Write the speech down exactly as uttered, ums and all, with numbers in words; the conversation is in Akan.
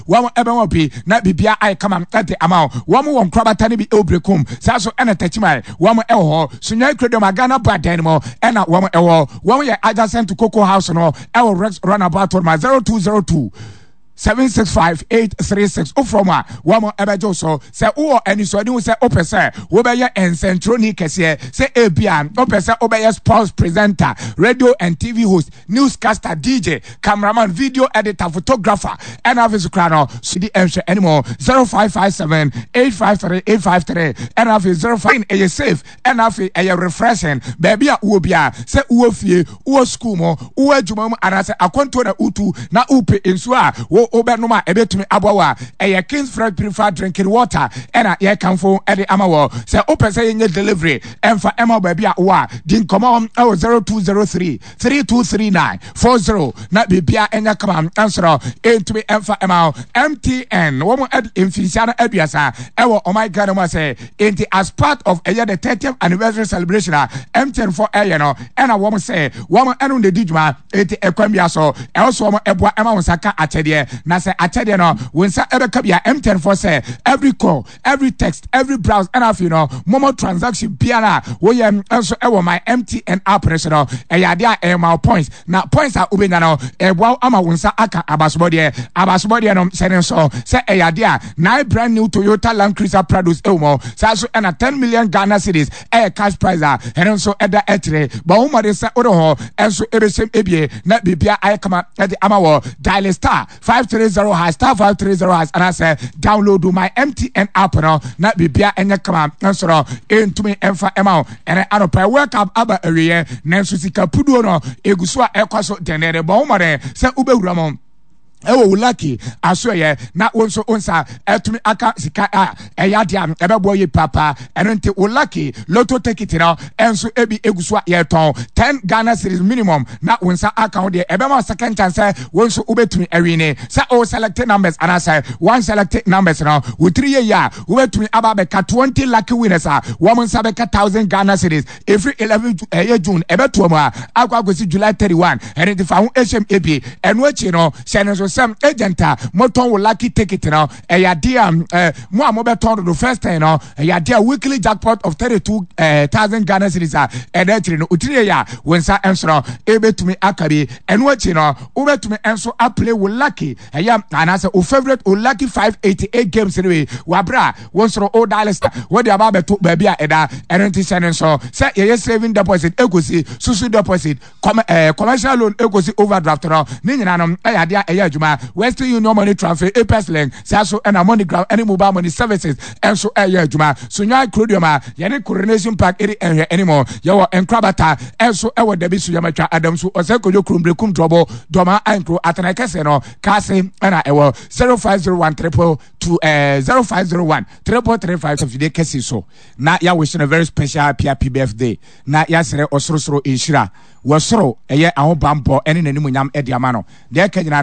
Wamo ebe mo pi na bibia ai kama ate ama wamo won krabata ne bi obrekum sa so ena tachimai wamo eho sunya credo magana baden mo ena wamo eho wamo ye adjacent to Cocoa House no eho Rex runabout ma zero two zero two seven six five eight three six Ufroma wamo ebejo so se uo eni so ni se opese wo be ye encentroni kese se ebian opese obeye sports presenter radio and T V host newscaster D J cameraman video editor photographer and office crano so di enhwe anymore zero five five seven eight five three eight five three and office zero five e safe and office e refreshing baby a uo bia se uo fie uo school mo uo adwuma mu anase akonto na utu na upe ensu a wo obenuma ebetumi abwa eye King's Fresh Purified Drinking Water ena ye kanfo ede amawo se opese yenye delivery emfa ema baby a wa din komo o zero two zero three three two three nine four zero na bibia enya kama answer entumi emfa ema M T N wo mo emfinsiana aduasa ewo oh my god mo say enti as part of eye the thirtieth anniversary celebration M T N for eye no ena wo mo say wo mo enu de dijuma enti ekwambia so e also wo mo eboa ema wonsaka atede na say atede no wonsa ebeka bia M ten for say every call every text every browse and af you know momo transaction biara wo ye enso ewo my M T N app no e yade a e my points na points a ubenya no e bua ama wonsa aka abasobode abasobode no sene so say e yade a nine brand new Toyota Land Cruiser Prados ewo say so na ten million Ghana cedis e cash prize a enso eda etre ba wo mo de say odo ho enso ebesem ebie na bibia ay kama e ama wo dial star five three zero hash star five three zero hash and I say download my M T N app now na bibia enya kama ansoro entumi emfa ema ene anopa wake up aba awie na nso sika puduo no eguso a ekwaso denere bo umare se ubewura mo ewo ulaki asoye na wonso onsa etumi aka sika a eyadia ebebo ye papa enonte ulaki lotto ticket no enso ebi eguso a yeton ten Ghana cedis minimum na wonsa account de ebema second chance wonso ubetumi ewine say o selected numbers and I say one selected numbers now with three year ubetumi ababeka twenty lucky winners a womonsa beka one thousand Ghana cedis every eleven uh, June ebeto mo a akwagosi July thirty-one and the fa ho H M A B eno achi no senso some agenta moton will lucky ticket now a yadia mo a mo beton the first time now a yadia weekly jackpot of thirty-two thousand Ghana cedis a edetri no utire ya wensa enso ebetumi akabi eno achi no ubetumi enso a play will lucky a yam anasa o favorite o lucky five eighty-eight games anyway wabra wonsro o dalesta what the about to baby a eda enenti senso say ye saving deposit egosi susu deposit commercial loan egosi overdraft no ni nyina no e yadia e adwuma Western Union money transfer Apex Link say so and money grab any mobile money services and so e adwuma so nya crodium ye ne coronation park eri enhwe anymore ye wo enkrabata and so e wo dabi so yamatwa adam so osekojo krumbrekum drobo doma ankro atana kese no kase na e wo zero five zero one triple two zero five zero one triple three five of the kese so na ya wish a very special happy birthday na ya sere osorosoro inshira wasoro eye ahobambo ene nanimunyam ediama no de ka